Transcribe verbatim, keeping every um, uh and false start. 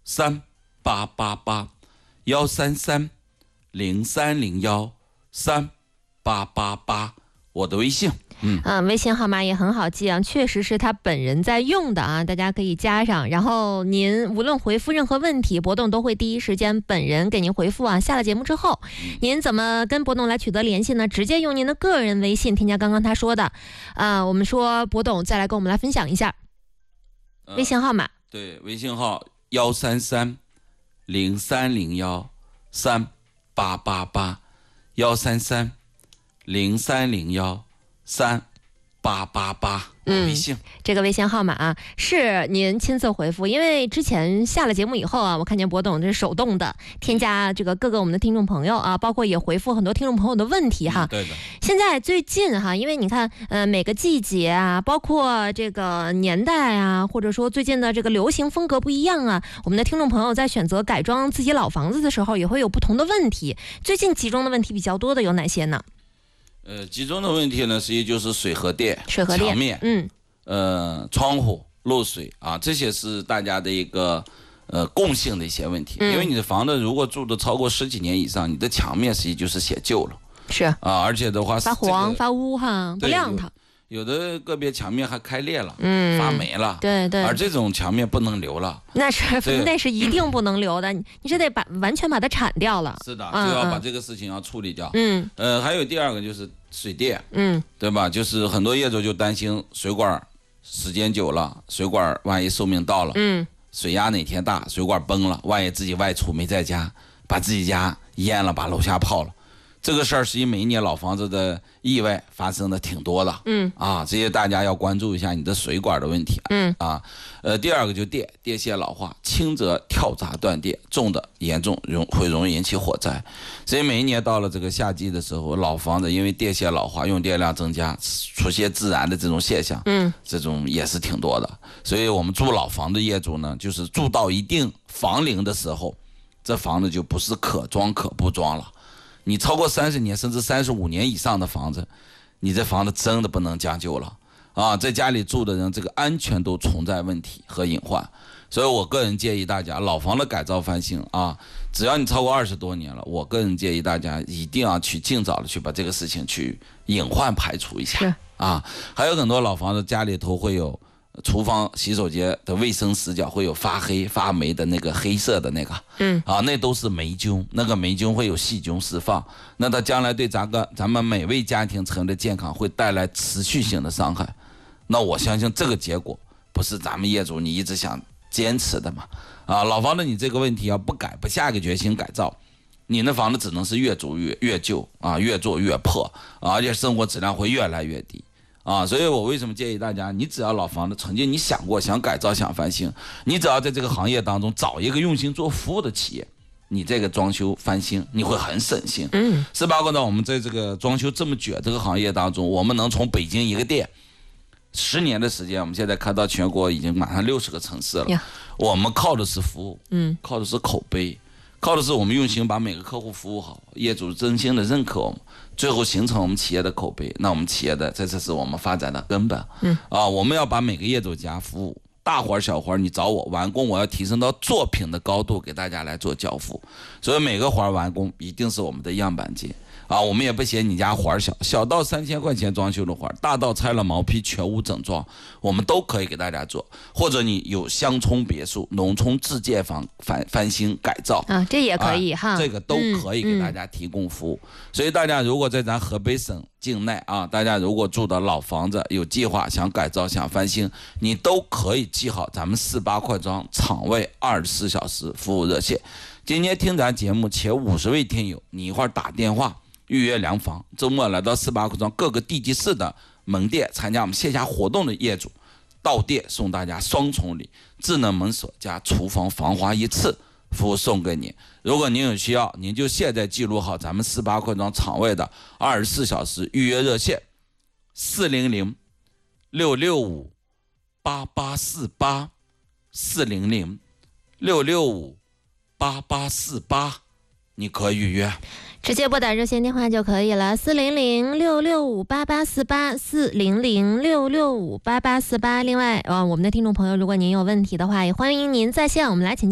三八八八，幺三三零三零幺三八八八，我的微信。嗯啊，微信号码也很好记啊，确实是他本人在用的啊，大家可以加上。然后您无论回复任何问题，博董都会第一时间本人给您回复啊。下了节目之后，您怎么跟博董来取得联系呢？直接用您的个人微信添加刚刚他说的，啊，我们说博董再来跟我们来分享一下微信号码。呃、 对，微信号幺三三零三零幺三八八八，幺三三零三零幺。三八八八，微信、 嗯、这个微信号码啊是您亲自回复，因为之前下了节目以后啊，我看见博董这是手动的添加这个各个我们的听众朋友啊，包括也回复很多听众朋友的问题哈。 嗯、对的。 现在最近哈，因为你看呃每个季节啊，包括这个年代啊，或者说最近的这个流行风格不一样啊，我们的听众朋友在选择改装自己老房子的时候，也会有不同的问题。最近集中的问题比较多的有哪些呢？ 呃，集中的问题呢，实际就是水和电、 水和电、 墙面、 嗯， 呃，窗户漏水啊，这些是大家的一个呃共性的一些问题。嗯、因为你的房子如果住的超过十几年以上，你的墙面实际就是写旧了， 是啊，而且的话、 发黄、这个、发污哈，不亮堂。 有的个别墙面还开裂了， 嗯， 发霉了， 对对， 而这种墙面不能留了， 那是那是一定不能留的，你你是得把完全把它铲掉了， 是的，就要把这个事情要处理掉。 嗯， 呃，还有第二个就是水电， 嗯， 对吧？就是很多业主就担心水管时间久了，水管万一寿命到了， 嗯， 水压哪天大，水管崩了，万一自己外出没在家，把自己家淹了，把楼下泡了。这个事儿实际每一年老房子的意外发生的挺多的， 嗯啊，这些大家要关注一下你的水管的问题， 嗯啊，呃，第二个就电，电线老化，轻则跳闸断电，重的严重容会容易引起火灾。所以每一年到了这个夏季的时候，老房子因为电线老化，用电量增加，出现自燃的这种现象， 嗯， 这种也是挺多的。所以我们住老房的业主呢，就是住到一定房龄的时候，这房子就不是可装可不装了。你超过三十年甚至三十五年以上的房子，你这房子真的不能将就了啊！在家里住的人，这个安全都存在问题和隐患，所以我个人建议大家，老房的改造翻新啊，只要你超过二十多年了，我个人建议大家一定要去尽早的去把这个事情去隐患排除一下啊！还有很多老房子家里头会有厨房洗手间的卫生死角会有发黑发霉的那个黑色的那个， 嗯啊，那都是霉菌，那个霉菌会有细菌释放，那它将来对咱个咱们每位家庭成员的健康会带来持续性的伤害。那我相信这个结果不是咱们业主你一直想坚持的嘛？啊，老房子你这个问题要不改不下个决心改造，你那房子只能是越住越越旧啊，越做越破啊，而且生活质量会越来越低。啊，所以我为什么建议大家，你只要老房子曾经你想过想改造想翻新，你只要在这个行业当中找一个用心做服务的企业，你这个装修翻新你会很省心。 嗯， 是包括呢我们在这个装修这么卷这个行业当中，我们能从北京一个店十年的时间，我们现在看到全国已经马上六十个城市了。我们靠的是服务， 嗯， 靠的是口碑，靠的是我们用心把每个客户服务好，业主真心的认可我们，最后形成我们企业的口碑。那我们企业的这才是我们发展的根本。 嗯啊，我们要把每个业主家服务，大活小活你找我完工，我要提升到作品的高度给大家来做交付。所以每个活完工一定是我们的样板间啊，我们也不嫌你家活小，小到三千块钱装修的活，大到拆了毛坯全屋整装，我们都可以给大家做。或者你有乡村别墅、农村自建房翻翻新改造啊，这也可以、啊、哈， 这个都可以给大家提供服务。嗯嗯、所以大家如果在咱河北省境内啊，大家如果住的老房子有计划想改造想翻新，你都可以记好咱们四八快装场外二十四小时服务热线。今天听咱节目前五十位听友，你一会儿打电话预约量房，周末来到四八快装各个地级市的门店参加我们线下活动的业主，到店送大家双重礼，智能门锁加厨房防滑一次服务送给你。如果您有需要，您就现在记录好咱们四八快装场外的二十四小时预约热线四零零六六五八八四八四零零六六五八八四八，你可以预约。 直接拨打热线电话就可以了，四零零六六五八八四八，四零零六六五八八四八。另外，呃，我们的听众朋友，如果您有问题的话，也欢迎您在线我们来请教。